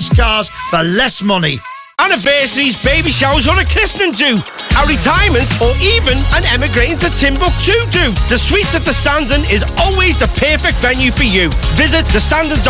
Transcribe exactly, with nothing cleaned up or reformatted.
fast cars for less money. Anniversaries, baby showers or a christening do. A retirement or even an emigrating to Timbuktu do. The Suites at the Sandon is always the perfect venue for you. Visit the sandon